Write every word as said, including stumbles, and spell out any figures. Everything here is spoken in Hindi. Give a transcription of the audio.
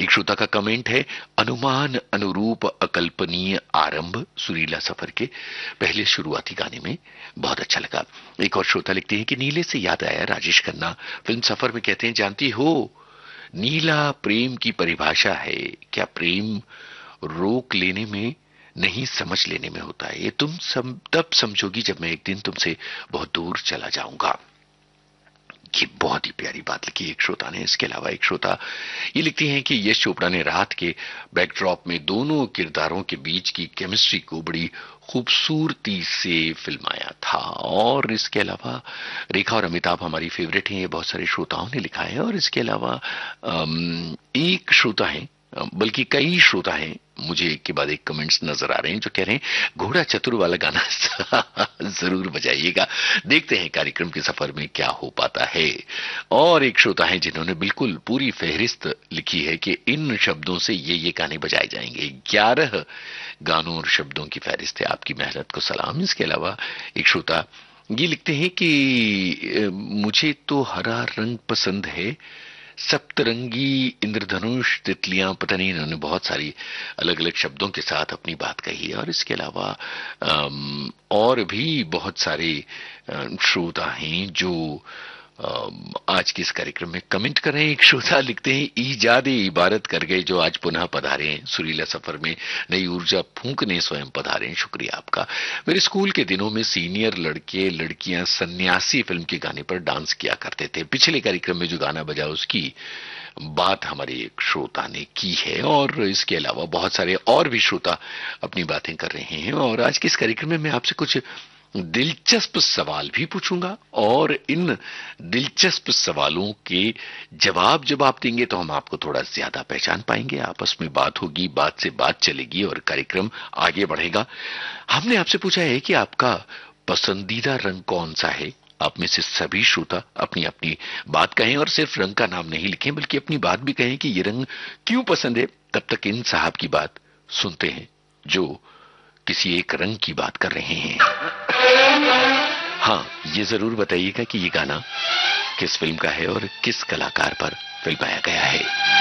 एक श्रोता का कमेंट है, अनुमान अनुरूप अकल्पनीय आरंभ सुरीला सफर के पहले शुरुआती गाने में बहुत अच्छा लगा। एक और श्रोता लिखते हैं कि नीले से याद आया, राजेश खन्ना फिल्म सफर में कहते हैं, जानती हो नीला प्रेम की परिभाषा है क्या? प्रेम रोक लेने में नहीं, समझ लेने में होता है। ये तुम सम, तब समझोगी जब मैं एक दिन तुमसे बहुत दूर चला जाऊंगा। ये बहुत ही प्यारी बात लिखी एक श्रोता ने। इसके अलावा एक श्रोता ये लिखती हैं कि यश चोपड़ा ने रात के बैकड्रॉप में दोनों किरदारों के बीच की केमिस्ट्री को बड़ी खूबसूरती से फिल्माया था। और इसके अलावा रेखा और अमिताभ हमारी फेवरेट हैं, ये बहुत सारे श्रोताओं ने लिखा है। और इसके अलावा एक श्रोता है, बल्कि कई श्रोता हैं, मुझे एक के बाद एक कमेंट्स नजर आ रहे हैं जो कह रहे हैं घोड़ा चतुर वाला गाना जरूर बजाइएगा, देखते हैं कार्यक्रम के सफर में क्या हो पाता है। और एक श्रोता है जिन्होंने बिल्कुल पूरी फहरिस्त लिखी है कि इन शब्दों से ये ये गाने बजाए जाएंगे। ग्यारह गानों और शब्दों की फहरिस्त है, आपकी मेहनत को सलाम। इसके अलावा एक श्रोता ये लिखते हैं कि मुझे तो हरा रंग पसंद है, सप्तरंगी इंद्रधनुष तितलियां, पता नहीं, इन्होंने बहुत सारी अलग अलग शब्दों के साथ अपनी बात कही है। और इसके अलावा और भी बहुत सारे श्रोता हैं जो आज के इस कार्यक्रम में कमेंट कर रहे हैं। एक श्रोता लिखते हैं, ईजाद इबारत कर गए जो आज पुनः पधारे हैं सुरीला सफर में, नई ऊर्जा फूंकने स्वयं पधारे हैं, शुक्रिया आपका। मेरे स्कूल के दिनों में सीनियर लड़के लड़कियां सन्यासी फिल्म के गाने पर डांस किया करते थे। पिछले कार्यक्रम में जो गाना बजा उसकी बात हमारे एक श्रोता ने की है। और इसके अलावा बहुत सारे और भी श्रोता अपनी बातें कर रहे हैं। और आज के इस कार्यक्रम में मैं आपसे कुछ दिलचस्प सवाल भी पूछूंगा और इन दिलचस्प सवालों के जवाब जब आप देंगे तो हम आपको थोड़ा ज्यादा पहचान पाएंगे, आपस में बात होगी, बात से बात चलेगी और कार्यक्रम आगे बढ़ेगा। हमने आपसे पूछा है कि आपका पसंदीदा रंग कौन सा है। आप में से सभी श्रोता अपनी अपनी बात कहें और सिर्फ रंग का नाम नहीं लिखें बल्कि अपनी बात भी कहें कि ये रंग क्यों पसंद है। तब तक इन साहब की बात सुनते हैं जो किसी एक रंग की बात कर रहे हैं। हाँ, ये जरूर बताइएगा कि ये गाना किस फिल्म का है और किस कलाकार पर फिल्माया गया है।